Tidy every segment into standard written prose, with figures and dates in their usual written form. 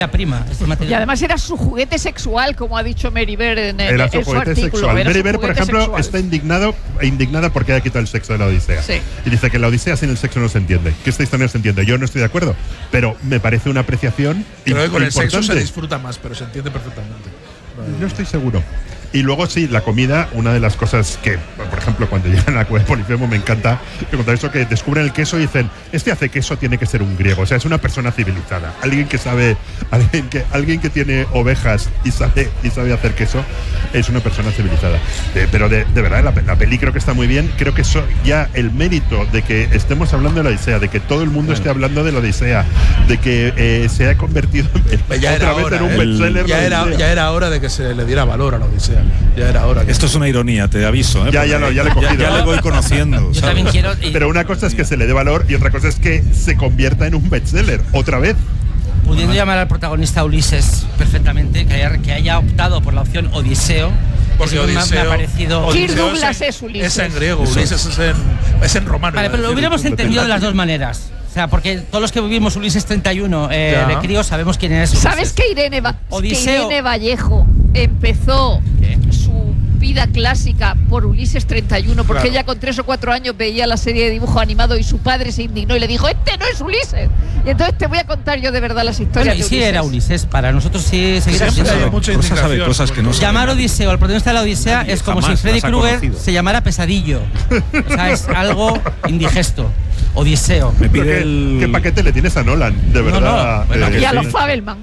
prima. Y además era su juguete sexual, como ha dicho Mary Beard en su juguete artículo. Sexual. Mary Beard, por ejemplo, sexual. Está indignada porque haya quitado el sexo de la Odisea. Sí. Y dice que la Odisea sin el sexo no se entiende, que esta historia no se entiende. Yo no estoy de acuerdo, pero me parece una apreciación Creo que con el sexo se importante. disfruta más, pero se entiende perfectamente. No estoy seguro. Y luego sí, la comida, una de las cosas que, por ejemplo, cuando llegan a la cueva de Polifemo me encanta contar eso, que descubren el queso y dicen, este hace queso tiene que ser un griego, o sea, es una persona civilizada, alguien que sabe, alguien que tiene ovejas y sabe hacer queso, es una persona civilizada. Pero de verdad, la peli creo que está muy bien, creo que eso ya el mérito de que estemos hablando de la Odisea, de que todo el mundo esté hablando de la Odisea, de que se ha convertido otra vez en un bestseller. Ya era hora de que se le diera valor a la Odisea. Ya era hora. Esto es una ironía, te aviso. Ya le he cogido. Ya le voy conociendo. Yo también quiero. Pero una cosa es que se le dé valor y otra cosa es que se convierta en un bestseller otra vez. Pudiendo llamar al protagonista Ulises perfectamente, que haya optado por la opción Odiseo. Porque Odiseo, me ha parecido. Kirk Douglas es Ulises. Es en griego, Ulises es en romano. Vale, pero lo hubiéramos entendido de las dos maneras. O sea, porque todos los que vivimos Ulises 31 de crío sabemos quién es Ulises. ¿Sabes que Irene Odiseo Vallejo empezó su vida clásica por Ulises 31? Porque ella con 3 o 4 años veía la serie de dibujo animado y su padre se indignó y le dijo, este no es Ulises. Y entonces te voy a contar yo de verdad las historias de Ulises. Sí era Ulises, para nosotros sí seguirá siendo. Sabe cosas que no llamar Odiseo al protagonista de la Odisea es como si Freddy Krueger se llamara Pesadillo. O sea, es algo indigesto. Odiseo. Me pide ¿Qué paquete le tienes a Nolan? De verdad. Y a los Fabelman.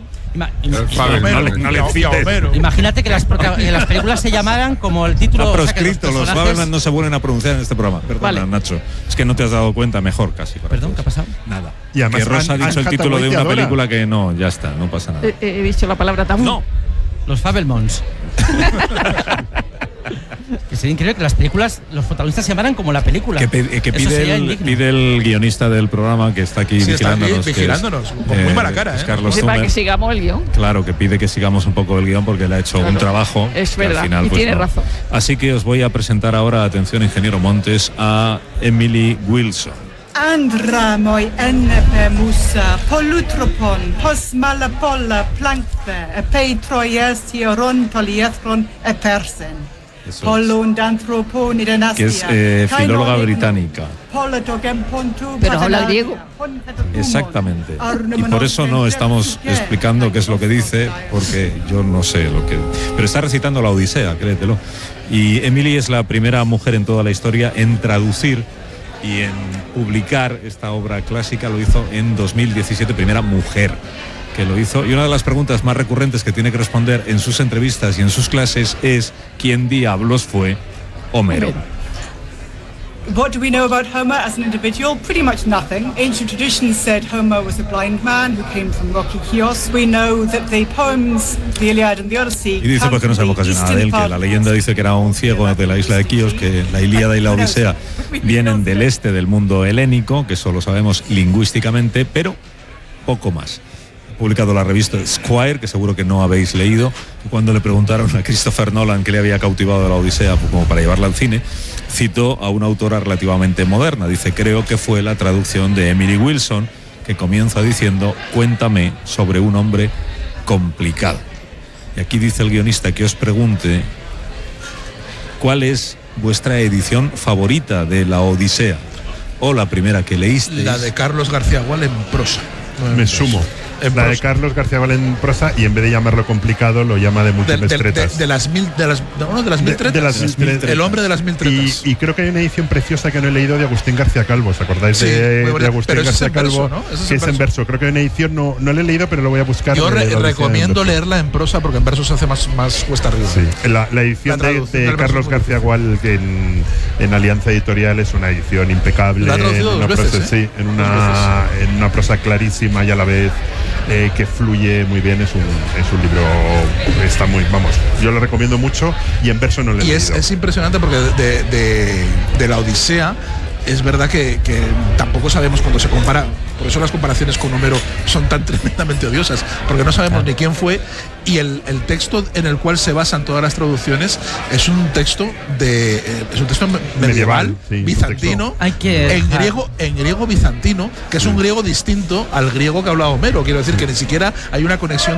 Imagínate que las películas se llamaran como el título. Está proscrito, los Fabelman no se vuelven a pronunciar en este programa. Perdona, Nacho. Es que no te has dado cuenta, mejor casi. Perdón, ¿qué ha pasado? Nada. Y además que Rosa ha dicho el título de una película que no, ya está, no pasa nada. He dicho la palabra tabú. No, los Fabelmans. Que sería increíble que las películas, los protagonistas se llamaran como la película. Que pide el guionista del programa que está aquí vigilándonos. Vigilándonos, con muy mala cara. Carlos Zumer, para que sigamos el guión. Claro, que pide que sigamos un poco el guión porque le ha hecho un trabajo. Es verdad, al final, y tiene razón. Así que os voy a presentar ahora, atención ingeniero Montes, a Emily Wilson. Andramoi ennepe musa, polutropon, posmalapolla plankte, peitroiesi rontoliethron persen. Que es filóloga británica. Pero habla griego. Exactamente. Y por eso no estamos explicando qué es lo que dice, porque yo no sé lo que... Pero está recitando la Odisea, créetelo. Y Emily es la primera mujer en toda la historia en traducir y en publicar esta obra clásica. Lo hizo en 2017, primera mujer que lo hizo. Y una de las preguntas más recurrentes que tiene que responder en sus entrevistas y en sus clases es ¿quién diablos fue Homero? What do we know about Homer as an individual? Pretty much nothing. Ancient traditions said Homer was a blind man who came from rocky Chios. We know that the poems, the Iliad and the Odyssey. Y dice porque no sabemos casi nada de él, que la leyenda dice que era un ciego de la isla de Quíos, que la Ilíada y la Odisea vienen del este del mundo helénico, que eso lo sabemos lingüísticamente, pero poco más. Publicado la revista Squire, que seguro que no habéis leído, cuando le preguntaron a Christopher Nolan qué le había cautivado de la Odisea como para llevarla al cine, citó a una autora relativamente moderna. Dice, creo que fue la traducción de Emily Wilson, que comienza diciendo, cuéntame sobre un hombre complicado. Y aquí dice el guionista que os pregunte cuál es vuestra edición favorita de la Odisea, o la primera que leísteis. La de Carlos García Gual en prosa. Me sumo. La de Carlos García Val en prosa, y en vez de llamarlo complicado lo llama de múltiples tretas. De las mil tretas. El hombre de las mil tretas. Y creo que hay una edición preciosa que no he leído de Agustín García Calvo. ¿Os acordáis de Agustín García Calvo? ¿No? Que es en verso. Creo que hay una edición, no la he leído, pero lo voy a buscar. Yo recomiendo leerla en prosa porque en verso se hace más cuesta arriba. Sí. La edición de Carlos García Gual en Alianza Editorial es una edición impecable. La ha traducido dos veces, sí, en una prosa clarísima y a la vez que fluye muy bien. Es un libro, está muy, vamos, yo lo recomiendo mucho, y en verso no le he leído. Es impresionante porque de la Odisea es verdad que tampoco sabemos cuando se compara, por eso las comparaciones con Homero son tan tremendamente odiosas, porque no sabemos ni quién fue, y el texto en el cual se basan todas las traducciones es un texto medieval, sí, bizantino, en griego bizantino, que es un griego distinto al griego que hablaba Homero. Quiero decir que ni siquiera hay una conexión